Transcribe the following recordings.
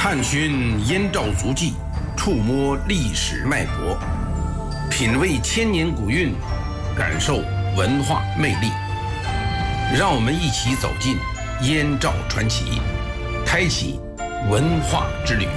探寻燕赵足迹，触摸历史脉搏，品味千年古韵，感受文化魅力。让我们一起走进燕赵传奇，开启文化之旅。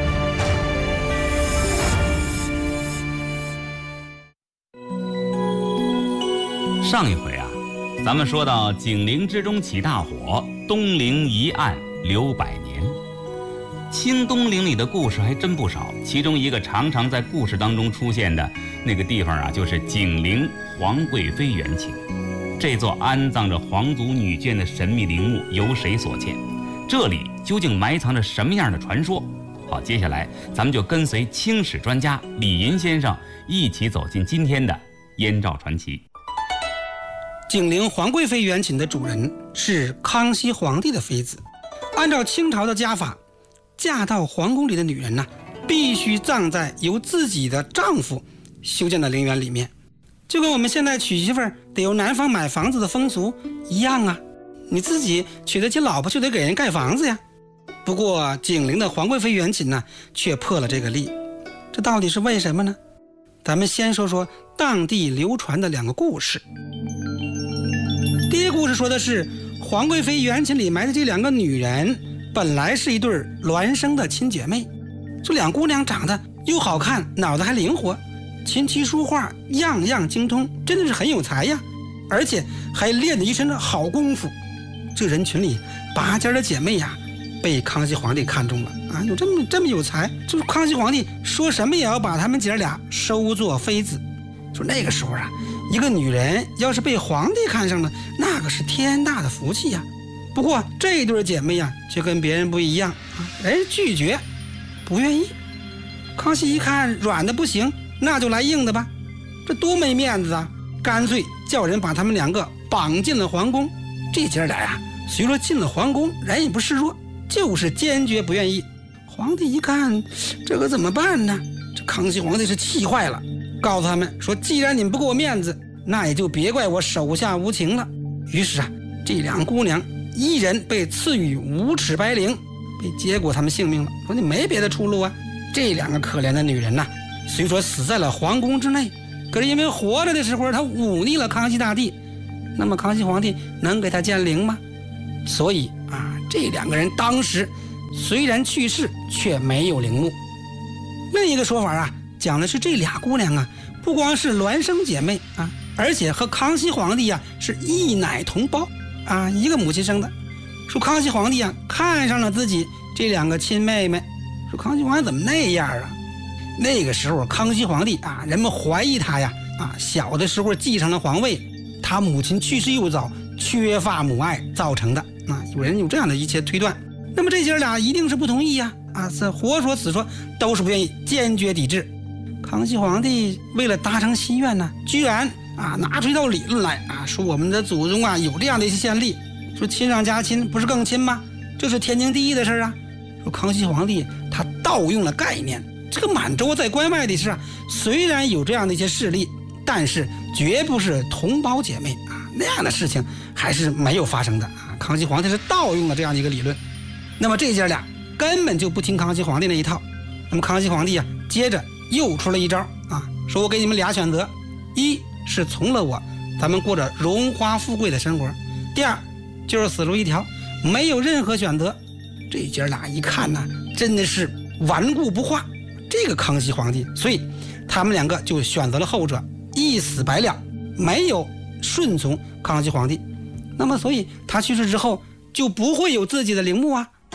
上一回啊，咱们说到景陵之中起大火，东陵一暗留百年。清东陵里的故事还真不少，其中一个常常在故事当中出现的那个地方啊，就是景陵皇贵妃园寝。这座安葬着皇族女眷的神秘陵墓由谁所建？这里究竟埋藏着什么样的传说？好，接下来咱们就跟随清史专家李银先生一起走进今天的燕赵传奇。 景陵皇贵妃园寝的主人是康熙皇帝的妃子。按照清朝的家法，嫁到皇宫里的女人呢，必须葬在由自己的丈夫修建的陵园里面，就跟我们现在娶媳妇儿得由男方买房子的风俗一样啊。你自己娶得起老婆，就得给人盖房子呀。不过景陵的皇贵妃园寝呢，却破了这个例，这到底是为什么呢？咱们先说说当地流传的两个故事。第一个故事说的是皇贵妃园寝里埋的这两个女人本来是一对孪生的亲姐妹，这两姑娘长得又好看，脑子还灵活，琴棋书画样样精通，真的是很有才呀，而且还练得一身的好功夫。这人群里拔尖的姐妹呀，被康熙皇帝看中了啊，有这么有才，就是康熙皇帝说什么也要把她们姐俩收做妃子。就那个时候啊，一个女人要是被皇帝看上了，那可是天大的福气呀。不过这对姐妹呀，却跟别人不一样，人拒绝，不愿意。康熙一看软的不行，那就来硬的吧，这多没面子啊！干脆叫人把他们两个绑进了皇宫。这姐俩呀，虽说进了皇宫，人也不示弱，就是坚决不愿意。皇帝一看，这可怎么办呢？这康熙皇帝是气坏了，告诉他们说，既然你们不给我面子，那也就别怪我手下无情了。于是啊，这两姑娘一人被赐予5尺白绫，被结果他们性命了。说你没别的出路啊！这两个可怜的女人呐，虽说死在了皇宫之内，可是因为活着的时候她忤逆了康熙大帝，那么康熙皇帝能给她建陵吗？所以啊，这两个人当时虽然去世，却没有陵墓。另一个说法啊，讲的是这俩姑娘啊，不光是孪生姐妹啊，而且和康熙皇帝啊是异奶同胞啊，一个母亲生的。说康熙皇帝啊看上了自己这两个亲妹妹，说康熙皇帝怎么那样啊？那个时候康熙皇帝啊，人们怀疑他呀小的时候继承了皇位，他母亲去世又早，缺乏母爱造成的啊，有人有这样的一切推断。那么这姐俩一定是不同意呀是活说死说都是不愿意，坚决抵制。康熙皇帝为了达成心愿呢，居然拿出一套理论来说我们的祖宗有这样的一些先例，说亲上加亲不是更亲吗？这是天经地义的事啊。说康熙皇帝他盗用了概念，这个满洲在关外的事虽然有这样的一些事例，但是绝不是同胞姐妹那样的事情还是没有发生的康熙皇帝是盗用了这样的一个理论。那么这姐俩根本就不听康熙皇帝那一套。那么康熙皇帝接着又出了一招说我给你们俩选择，一是从了我，咱们过着荣华富贵的生活；第二就是死路一条，没有任何选择。这姐俩一看真的是顽固不化这个康熙皇帝，所以他们两个就选择了后者，一死百了，没有顺从康熙皇帝。那么所以他去世之后就不会有自己的陵墓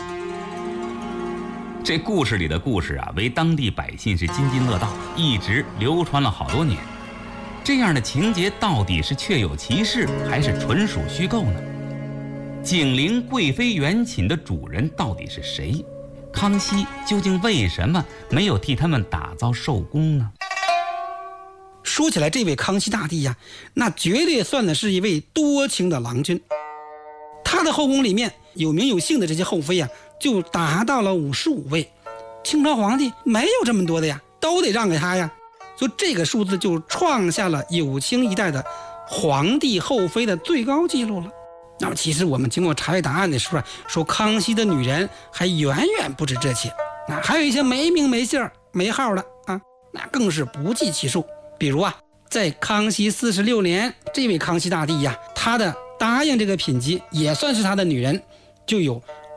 这故事里的故事为当地百姓是津津乐道，一直流传了好多年。这样的情节到底是确有其事，还是纯属虚构呢？景陵贵妃园寝的主人到底是谁？康熙究竟为什么没有替他们打造寿宫呢？ 说起来，这位康熙大帝那绝对算的是一位多情的郎君。他的后宫里面有名有姓的这些后妃就达到了55位，清朝皇帝没有这么多的都得让给他所以这个数字就创下了有清一代的皇帝后妃的最高纪录了。那么其实我们经过查阅档案的时候说康熙的女人还远远不止这些还有一些没名没姓没号的啊，那更是不计其数。比如啊，在康熙46年，这位康熙大帝呀，他的答应这个品级也算是他的女人，就有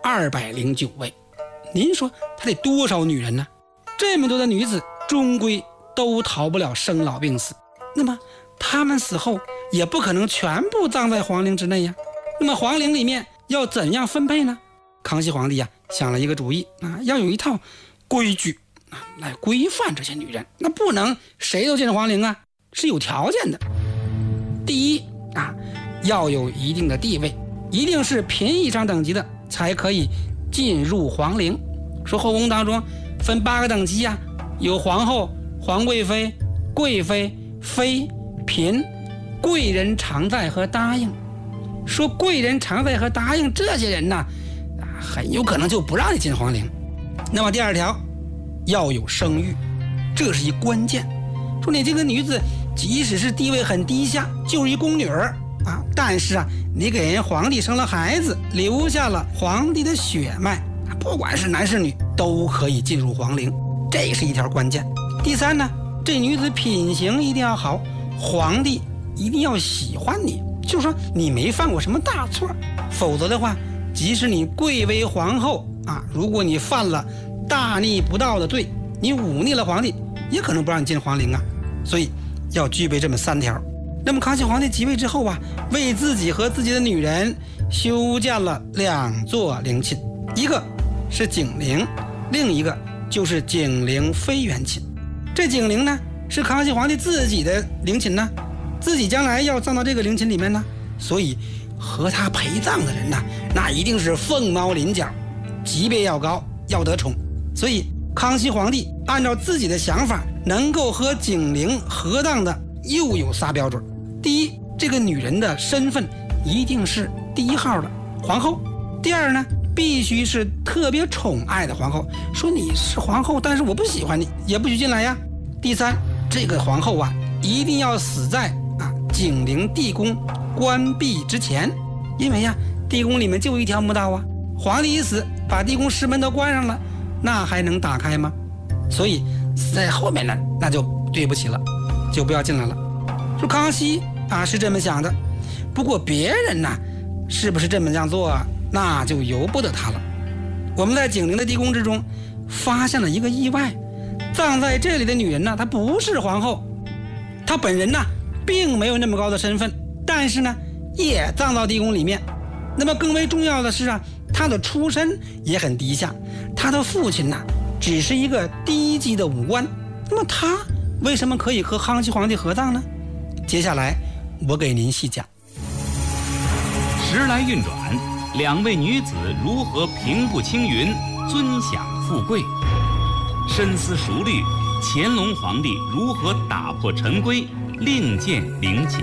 209位。您说他得多少女人呢？这么多的女子，终归都逃不了生老病死。那么他们死后也不可能全部葬在皇陵之内呀。那么皇陵里面要怎样分配呢？康熙皇帝呀想了一个主意啊，要有一套规矩啊来规范这些女人。那不能谁都进皇陵啊，是有条件的。第一啊，要有一定的地位，一定是嫔以上等级的才可以进入皇陵。说后宫当中分8个等级啊，有皇后、皇贵妃、贵妃、妃、嫔、贵人常在和答应。说贵人常在和答应这些人呢，很有可能就不让你进皇陵。那么第2条，要有生育，这是一关键。说你这个女子即使是地位很低下，就是一宫女儿啊，但是啊，你给人皇帝生了孩子，留下了皇帝的血脉，不管是男是女都可以进入皇陵，这是一条关键。第3呢，这女子品行一定要好，皇帝一定要喜欢你，就是说你没犯过什么大错，否则的话，即使你贵为皇后啊，如果你犯了大逆不道的罪，你忤逆了皇帝，也可能不让你进皇陵啊。所以要具备这么3条。那么康熙皇帝即位之后啊，为自己和自己的女人修建了2座陵寝，一个是景陵，另一个就是景陵妃园寝。这景陵呢是康熙皇帝自己的陵寝呢，自己将来要葬到这个陵寝里面呢，所以和他陪葬的人呢，那一定是凤毛麟角，级别要高，要得宠。所以康熙皇帝按照自己的想法，能够和景陵合葬的又有仨标准。第一，这个女人的身份一定是第1号的皇后。第二呢，必须是特别宠爱的皇后，说你是皇后，但是我不喜欢你，也不许进来呀。第三，这个皇后啊，一定要死在景陵地宫关闭之前，因为呀，地宫里面就一条墓道啊，皇帝一死，把地宫石门都关上了，那还能打开吗？所以死在后面呢，那就对不起了，就不要进来了。说康熙是这么想的，不过别人呢，是不是这么样做那就由不得他了。我们在景陵的地宫之中发现了一个意外，葬在这里的女人呢，她不是皇后，她本人呢并没有那么高的身份，但是呢也葬到地宫里面。那么更为重要的是她的出身也很低下，她的父亲呢只是一个低级的武官。那么她为什么可以和康熙皇帝合葬呢？接下来我给您细讲。 时来运转，2位女子如何平步青云，尊享富贵？深思熟虑，乾隆皇帝如何打破陈规，另建陵寝？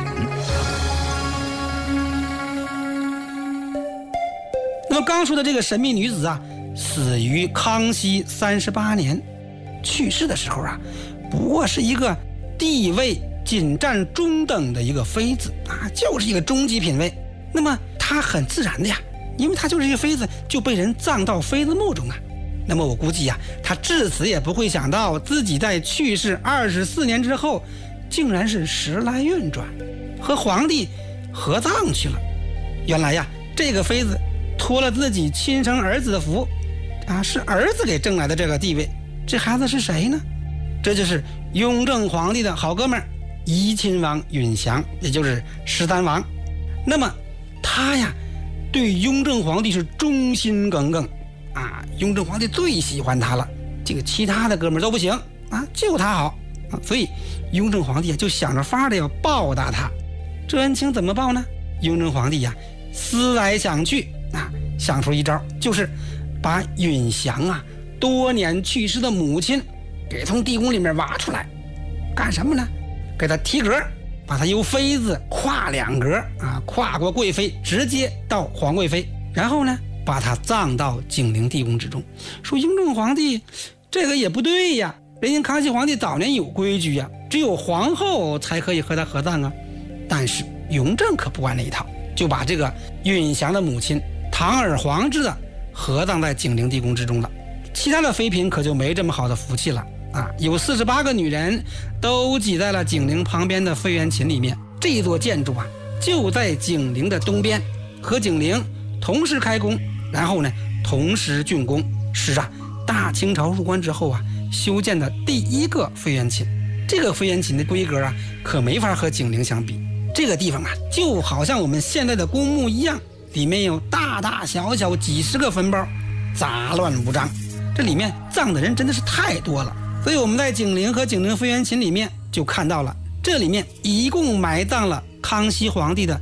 那么刚说的这个神秘女子死于康熙38年，去世的时候不过是一个地位仅占中等的一个妃子就是一个中级品位。那么她很自然的因为她就是一个妃子，就被人葬到妃子墓中那么我估计她至死也不会想到自己在去世24年之后，竟然是时来运转，和皇帝合葬去了。原来这个妃子托了自己亲生儿子的福是儿子给挣来的这个地位。这孩子是谁呢？这就是雍正皇帝的好哥们儿怡亲王允祥，也就是13王。那么他对雍正皇帝是忠心耿耿雍正皇帝最喜欢他了，这个其他的哥们儿都不行就他好所以雍正皇帝就想着法的要报答他。这恩情怎么报呢？雍正皇帝思来想去想出一招，就是把允祥多年去世的母亲给从地宫里面挖出来，干什么呢？给他提格，把他由妃子跨2格跨过贵妃，直接到皇贵妃，然后呢把他葬到景陵地宫之中。说雍正皇帝这个也不对呀，人家康熙皇帝早年有规矩只有皇后才可以和他合葬但是雍正可不管那一套，就把这个允祥的母亲堂而皇之的合葬在景陵地宫之中了。 其他的妃嫔可就没这么好的福气了啊！有48个女人都挤在了景陵旁边的飞园寝里面。这座建筑啊，就在景陵的东边，和景陵同时开工，然后呢同时竣工，是啊，大清朝入关之后啊修建的第一个飞园寝。这个飞园寝的规格啊，可没法和景陵相比。这个地方啊，就好像我们现在的公墓一样，里面有大大小小几十个坟包，杂乱无章。这里面葬的人真的是太多了，所以我们在景陵和景陵飞园寝里面就看到了，这里面一共埋葬了康熙皇帝的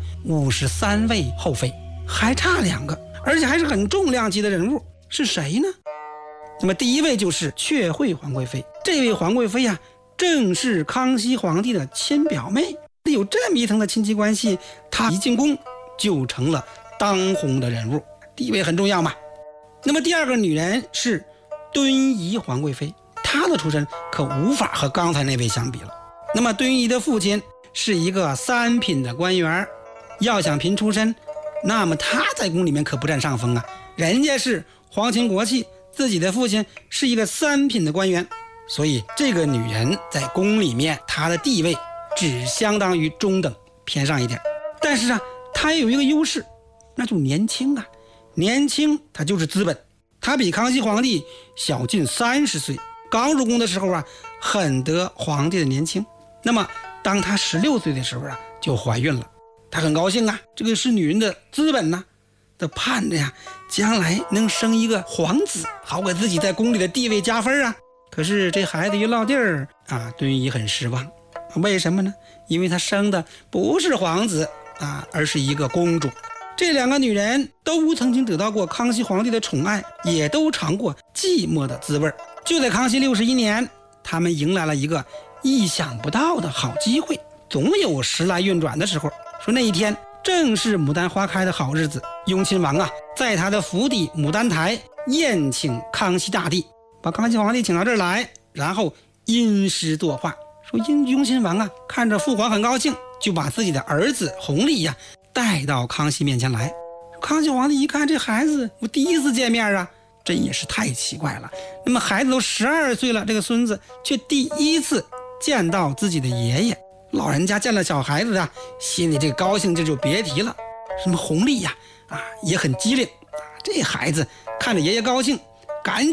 53位后妃，还差2个，而且还是很重量级的人物，是谁呢？那么第一位就是阙惠皇贵妃。这位皇贵妃啊，正是康熙皇帝的亲表妹，有这么一层的亲戚关系，她一进宫就成了当红的人物，地位很重要嘛。那么第二个女人是敦仪皇贵妃，她的出身可无法和刚才那位相比了。那么敦仪的父亲是一个3品的官员，要想评出身，那么他在宫里面可不占上风啊，人家是皇亲国戚，自己的父亲是一个3品的官员，所以这个女人在宫里面她的地位只相当于中等，偏上一点。但是啊，她也有一个优势，那就是年轻啊，年轻她就是资本。她比康熙皇帝小近30岁，刚入宫的时候啊，很得皇帝的年轻。那么当她16岁的时候啊，就怀孕了。她很高兴啊，这个是女人的资本呐，她盼着呀，将来能生一个皇子，好给自己在宫里的地位加分啊。可是这孩子一落地儿啊，敦仪很失望。为什么呢？因为她生的不是皇子啊，而是一个公主。这2个女人都曾经得到过康熙皇帝的宠爱，也都尝过寂寞的滋味。就在康熙61年，他们迎来了一个意想不到的好机会。总有时来运转的时候，说那一天正是牡丹花开的好日子，雍亲王啊，在他的府邸牡丹台宴请康熙大帝，把康熙皇帝请到这儿来，然后吟诗作画。说雍亲王啊，看着父皇很高兴，就把自己的儿子弘历呀带到康熙面前来。康熙皇帝一看，这孩子我第一次见面啊，真也是太奇怪了。那么孩子都12岁了，这个孙子却第一次见到自己的爷爷。老人家见了小孩子啊，心里这个高兴这就别提了。什么弘历呀也很机灵啊，这孩子看着爷爷高兴，赶紧